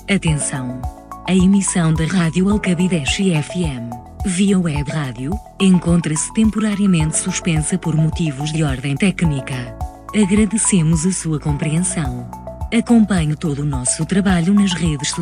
Atenção! A emissão da Rádio Alcabideche FM, via web rádio, encontra-se temporariamente suspensa por motivos de ordem técnica. Agradecemos a sua compreensão. Acompanhe todo o nosso trabalho nas redes sociais.